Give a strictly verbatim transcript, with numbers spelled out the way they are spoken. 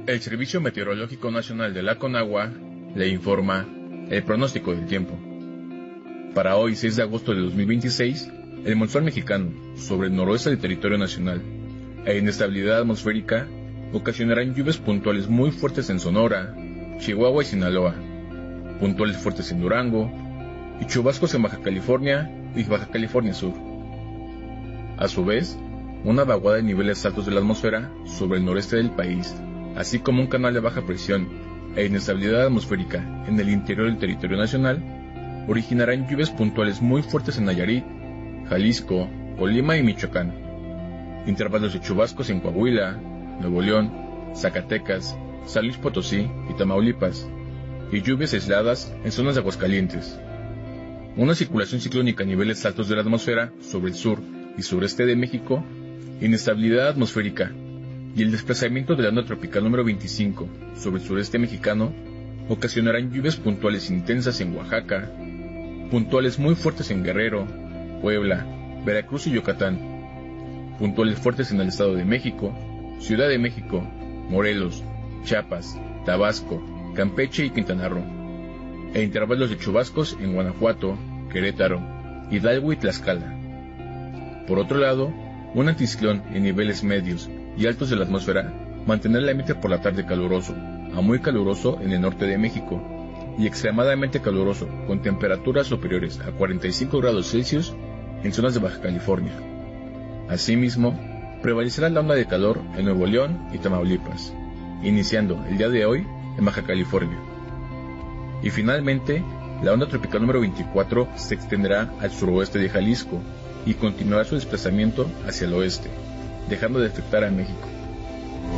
El Servicio Meteorológico Nacional de la Conagua le informa el pronóstico del tiempo. Para hoy, seis de agosto de dos mil veintiséis, el monzón mexicano sobre el noroeste del territorio nacional e inestabilidad atmosférica ocasionarán lluvias puntuales muy fuertes en Sonora, Chihuahua y Sinaloa, puntuales fuertes en Durango y chubascos en Baja California y Baja California Sur. A su vez, una vaguada de niveles altos de la atmósfera sobre el noreste del país, así como un canal de baja presión e inestabilidad atmosférica en el interior del territorio nacional, originarán lluvias puntuales muy fuertes en Nayarit, Jalisco, Colima y Michoacán, intervalos de chubascos en Coahuila, Nuevo León, Zacatecas, San Luis Potosí y Tamaulipas, y lluvias aisladas en zonas de Aguascalientes. Una circulación ciclónica a niveles altos de la atmósfera sobre el sur y sureste de México, inestabilidad atmosférica y el desplazamiento de la onda tropical número veinticinco sobre el sureste mexicano ocasionarán lluvias puntuales intensas en Oaxaca, puntuales muy fuertes en Guerrero, Puebla, Veracruz y Yucatán, puntuales fuertes en el Estado de México, Ciudad de México, Morelos, Chiapas, Tabasco, Campeche y Quintana Roo, e intervalos de chubascos en Guanajuato, Querétaro, Hidalgo y Tlaxcala. Por otro lado, un anticiclón en niveles medios y altos de la atmósfera mantendrá el ambiente por la tarde caluroso a muy caluroso en el norte de México y extremadamente caluroso con temperaturas superiores a cuarenta y cinco grados Celsius en zonas de Baja California. Asimismo, prevalecerá la onda de calor en Nuevo León y Tamaulipas, iniciando el día de hoy en Baja California. Y finalmente, la onda tropical número veinticuatro se extenderá al suroeste de Jalisco y continuará su desplazamiento hacia el oeste, dejando de afectar a México.